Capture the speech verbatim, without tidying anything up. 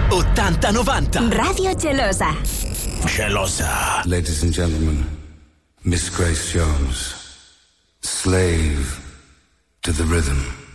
ottanta novanta. Radio Gelosa. Gelosa. Ladies and gentlemen, Miss Grace Jones, slave to the rhythm.